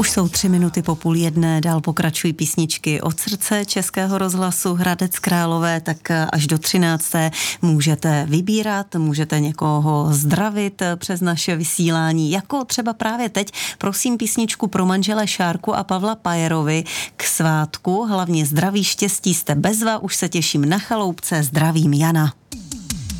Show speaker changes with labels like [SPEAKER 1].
[SPEAKER 1] Už jsou 3 minuty po 12:30, dál pokračují písničky od srdce Českého rozhlasu Hradec Králové, tak až do 13. můžete vybírat, můžete někoho zdravit přes naše vysílání, jako třeba právě teď. Prosím písničku pro manžele Šárku a Pavla Pajerovi k svátku, hlavně zdraví, štěstí, jste bezva, už se těším na chaloupce, zdravím Jana.